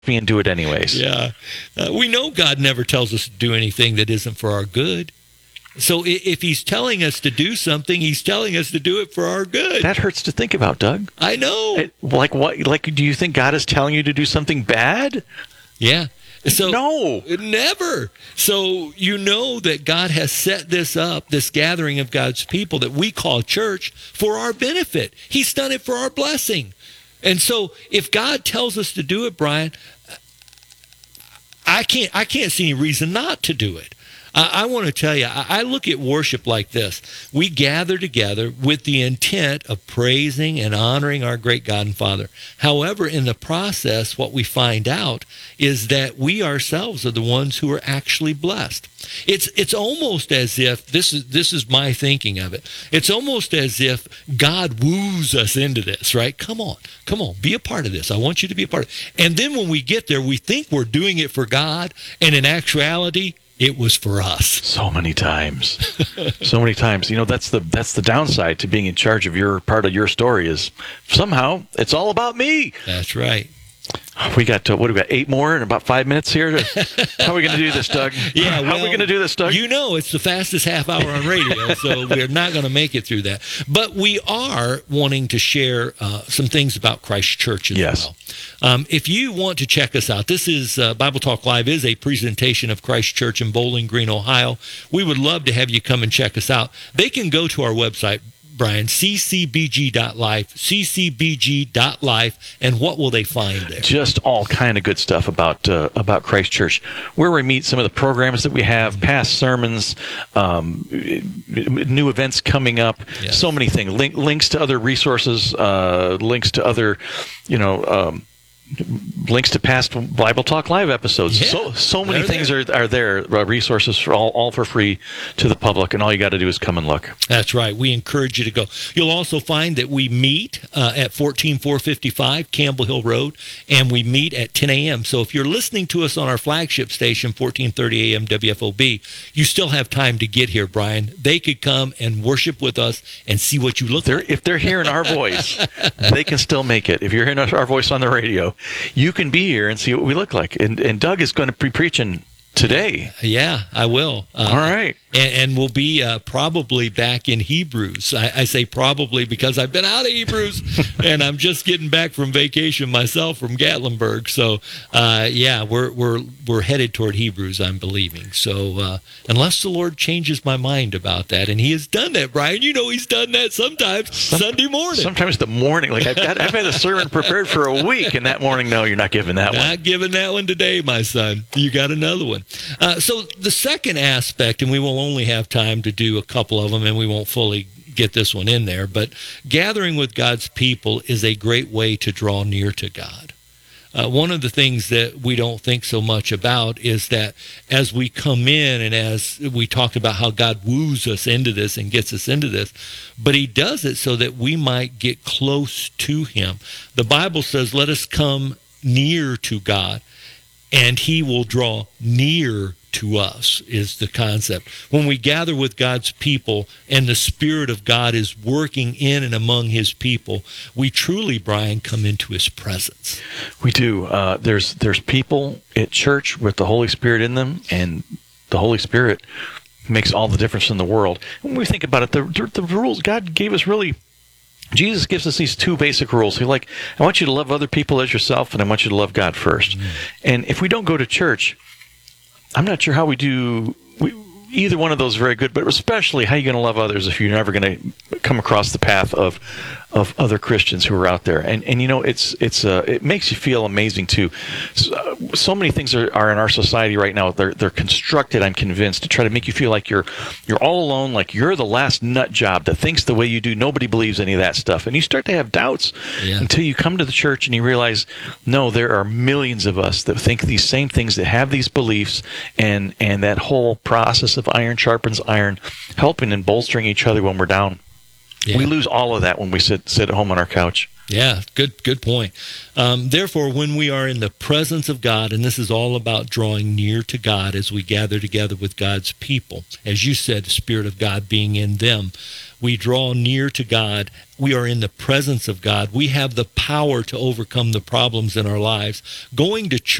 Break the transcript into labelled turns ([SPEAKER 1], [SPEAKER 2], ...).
[SPEAKER 1] me and do it anyways.
[SPEAKER 2] Yeah. We know God never tells us to do anything that isn't for our good. So if he's telling us to do something, he's telling us to do it for our good.
[SPEAKER 1] That hurts to think about, Doug.
[SPEAKER 2] I know.
[SPEAKER 1] Like what? Like, do you think God is telling you to do something bad?
[SPEAKER 2] Yeah. So
[SPEAKER 1] no,
[SPEAKER 2] never. So you know that God has set this up, this gathering of God's people that we call church, for our benefit. He's done it for our blessing. And so if God tells us to do it, Brian, I can't see any reason not to do it. I want to tell you, I look at worship like this. We gather together with the intent of praising and honoring our great God and Father. However, in the process, what we find out is that we ourselves are the ones who are actually blessed. It's almost as if, this is my thinking of it, it's almost as if God woos us into this, right? Come on, be a part of this. I want you to be a part of it. And then when we get there, we think we're doing it for God, and in actuality, it was for us.
[SPEAKER 1] So many times. You know, that's the downside to being in charge of your part of your story, is somehow it's all about me.
[SPEAKER 2] That's right.
[SPEAKER 1] We got, what do we got, 8 more in about 5 minutes here? How are we going to do this, Doug?
[SPEAKER 2] Yeah,
[SPEAKER 1] How are we going to do this, Doug?
[SPEAKER 2] You know, it's the fastest half hour on radio, so we're not going to make it through that. But we are wanting to share some things about Christ Church as well. If you want to check us out, this is Bible Talk Live is a presentation of Christ Church in Bowling Green, Ohio. We would love to have you come and check us out. They can go to our website, Brian, ccbg.life, ccbg.life, and what will they find there?
[SPEAKER 1] Just all kind of good stuff about Christ Church, where we meet, some of the programs that we have, past sermons, new events coming up, so many things, links to other resources, links to other, links to past Bible Talk Live episodes. So many things are there, resources for all for free to the public, and all you got to do is come and look.
[SPEAKER 2] That's right. We encourage you to go. You'll also find that we meet at 14455 Campbell Hill Road, and we meet at 10 a.m. So if you're listening to us on our flagship station, 1430 a.m. WFOB, you still have time to get here, Brian. They could come and worship with us and see what you look like.
[SPEAKER 1] If they're hearing our voice, they can still make it. If you're hearing our voice on the radio, you can be here and see what we look like. And Doug is going to be preaching today.
[SPEAKER 2] Yeah, I will.
[SPEAKER 1] All right.
[SPEAKER 2] And we'll be probably back in Hebrews. I say probably because I've been out of Hebrews, and I'm just getting back from vacation myself from Gatlinburg. So, we're headed toward Hebrews, I'm believing. So, unless the Lord changes my mind about that, and He has done that, Brian. You know He's done that sometimes Sunday morning.
[SPEAKER 1] Sometimes the morning. Like I've had a sermon prepared for a week, and that morning, no, you're not giving that one.
[SPEAKER 2] Not giving that one today, my son. You got another one. So the second aspect, and we will only have time to do a couple of them, and we won't fully get this one in there, but gathering with God's people is a great way to draw near to God. One of the things that we don't think so much about is that as we come in, and as we talked about how God woos us into this and gets us into this, but He does it so that we might get close to Him. The Bible says, let us come near to God, and He will draw near to us, is the concept. When we gather with God's people and the Spirit of God is working in and among His people, we truly, Brian, come into His presence.
[SPEAKER 1] We do. There's people at church with the Holy Spirit in them, and the Holy Spirit makes all the difference in the world. When we think about it, the rules God gave us really, Jesus gives us these 2 basic rules. He's like, I want you to love other people as yourself, and I want you to love God first. And if we don't go to church, I'm not sure how we do either one of those very good, but especially how are you going to love others if you're never going to come across the path of other Christians who are out there. And you know, it makes you feel amazing too. So many things are in our society right now. They're constructed, I'm convinced, to try to make you feel like you're all alone, like you're the last nut job that thinks the way you do. Nobody believes any of that stuff. And you start to have doubts until you come to the church and you realize, no, there are millions of us that think these same things, that have these beliefs, and that whole process of iron sharpens iron, helping and bolstering each other when we're down. Yeah. We lose all of that when we sit at home on our couch.
[SPEAKER 2] Yeah, good point. Therefore, when we are in the presence of God, and this is all about drawing near to God as we gather together with God's people, as you said, the Spirit of God being in them, We draw near to God. We are in the presence of God. We have the power to overcome the problems in our lives. Going to church